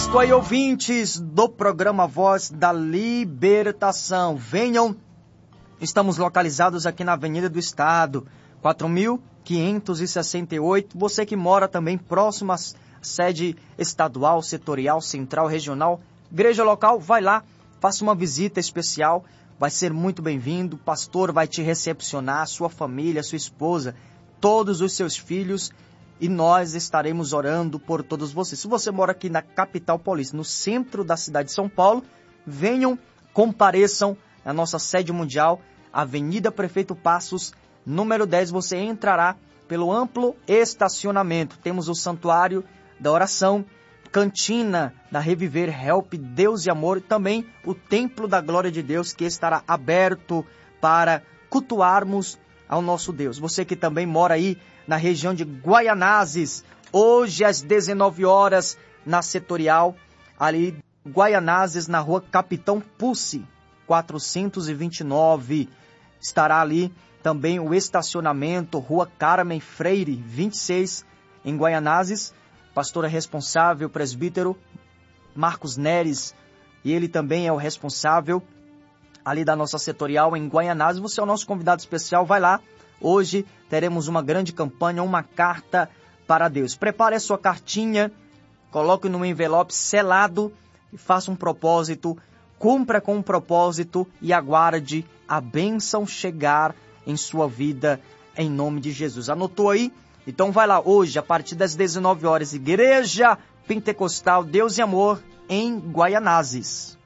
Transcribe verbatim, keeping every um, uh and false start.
Isto aí, ouvintes do programa Voz da Libertação. Venham, estamos localizados aqui na Avenida do Estado, quatro mil quinhentos e sessenta e oito. Você que mora também próximo à sede estadual, setorial, central, regional, igreja local, vai lá, faça uma visita especial, vai ser muito bem-vindo. O pastor vai te recepcionar, sua família, sua esposa, todos os seus filhos, e nós estaremos orando por todos vocês. Se você mora aqui na capital paulista, no centro da cidade de São Paulo, venham, compareçam na nossa sede mundial, Avenida Prefeito Passos, número dez. Você entrará pelo amplo estacionamento. Temos o Santuário da Oração, Cantina da Reviver, Help, Deus e Amor, e também o Templo da Glória de Deus, que estará aberto para cultuarmos ao nosso Deus. Você que também mora aí na região de Guaianazes, hoje às dezenove horas, na setorial, ali Guaianazes, na rua Capitão Pussi, quatrocentos e vinte e nove, estará ali também o estacionamento, rua Carmen Freire, vinte e seis, em Guaianazes. Pastor responsável, presbítero Marcos Neres, e ele também é o responsável ali da nossa setorial em Guaianazes. Você é o nosso convidado especial, vai lá. Hoje teremos uma grande campanha, uma carta para Deus. Prepare a sua cartinha, coloque no envelope selado e faça um propósito, cumpra com um propósito e aguarde a bênção chegar em sua vida, em nome de Jesus. Anotou aí? Então vai lá hoje, a partir das dezenove horas, Igreja Pentecostal Deus e Amor, em Guaianazes.